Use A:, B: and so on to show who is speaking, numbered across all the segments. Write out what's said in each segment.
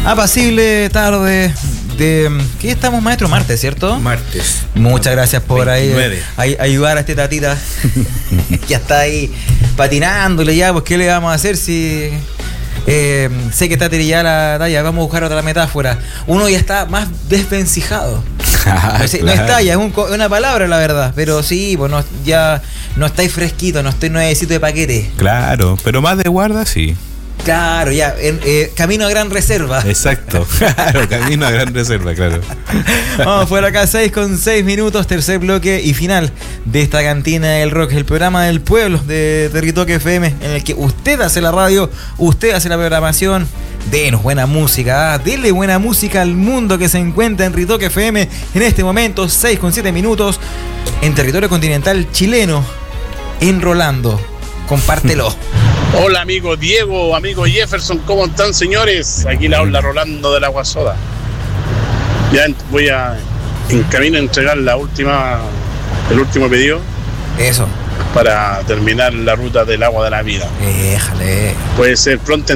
A: apacible tarde de... ¿Qué estamos, maestro? Martes, ¿cierto?
B: Martes.
A: Muchas gracias por
B: 29.
A: ayudar a este tatita. Ya está ahí patinándole ya, pues ¿qué le vamos a hacer si... sé que está tirillada la talla, vamos a buscar otra metáfora. Uno ya está más desvencijado. No es talla, es una palabra, la verdad. Pero sí, pues ya no estáis fresquito, no estoy nuevecito de paquete.
B: Claro, pero más de guarda, sí.
A: Claro, ya, camino a Gran Reserva.
B: Exacto, claro, camino a Gran Reserva, claro.
A: Vamos por acá, 6:06, tercer bloque y final de esta cantina del rock, el programa del pueblo de Ritoque FM, en el que usted hace la radio, usted hace la programación. Denos buena música, dele buena música al mundo que se encuentra en Ritoque FM en este momento, 6:07, en territorio continental chileno, en Rolando. Compártelo.
C: Hola amigo Diego, amigo Jefferson, ¿cómo están señores? Aquí la habla Rolando de la Guasoda. Ya voy en camino a entregar el último pedido.
A: Eso.
C: Para terminar la ruta del agua de la vida.
A: Déjale.
C: Puede ser pronta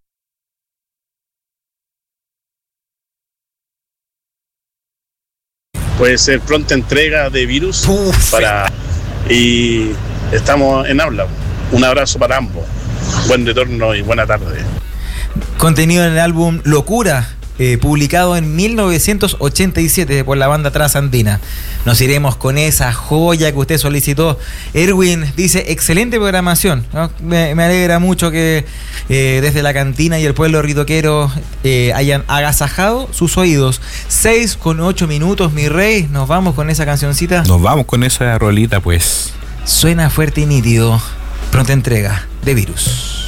C: entrega de Virus. Y estamos en habla. Un abrazo para ambos. Buen retorno y buena tarde.
A: Contenido en el álbum Locura, publicado en 1987 por la banda Trasandina. Nos iremos con esa joya que usted solicitó. Erwin dice, excelente programación, ¿no? Me alegra mucho que desde la cantina y el pueblo ritoquero hayan agasajado sus oídos. 6:08, mi rey. Nos vamos con esa cancioncita.
B: Nos vamos con esa rolita, pues.
A: Suena fuerte y nítido. Pronta entrega de Virus.